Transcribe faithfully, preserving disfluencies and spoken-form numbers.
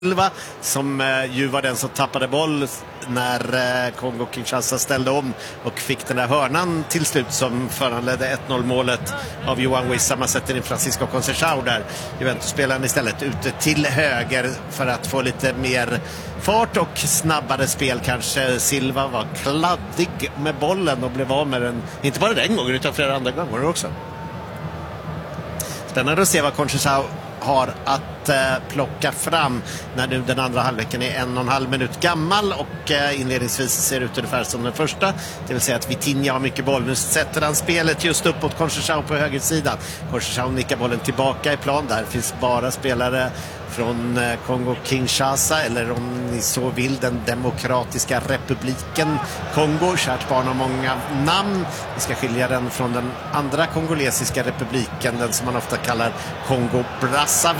Silva som eh, ju var den som tappade boll när eh, Kongo-Kinshasa ställde om och fick den där hörnan till slut som föranledde ett noll målet av Johan Wissa. Man sätter in Francisco Conceição där. Juventus-spelaren istället ute till höger för att få lite mer fart och snabbare spel kanske. Silva var kladdig med bollen och blev av med den, inte bara den gången utan flera andra gånger också. Spännande att se vad Conceição har att eh, plocka fram när nu den andra halvleken är en och en halv minut gammal och eh, inledningsvis ser ut ungefär som den första, det vill säga att Vitinha har mycket boll. Nu sätter han spelet just uppåt Conceição på högersidan. Conceição nickar bollen tillbaka i plan. Där finns bara spelare från eh, Kongo-Kinshasa, eller om ni så vill den demokratiska republiken Kongo. Kärt barn har många namn. Vi ska skilja den från den andra kongolesiska republiken, den som man ofta kallar Kongo-Brazzaville.